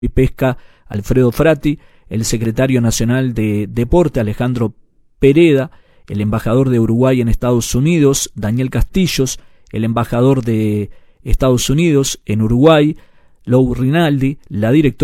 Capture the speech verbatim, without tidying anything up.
y Pesca, Alfredo Frati, el secretario nacional de Deporte, Alejandro Pereda, el embajador de Uruguay en Estados Unidos, Daniel Castillos, el embajador de Estados Unidos en Uruguay, Lou Rinaldi, la directora